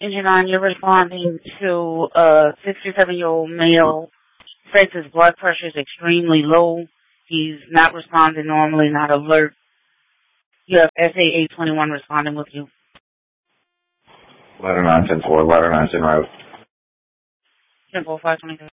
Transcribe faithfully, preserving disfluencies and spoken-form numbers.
Engine nine, you're responding to a sixty-seven-year-old male. Says his blood pressure is extremely low. He's not responding normally, not alert. You have S A eight twenty-one responding with you. Letter nine ten four, letter nine ten route. ten four five twenty-three.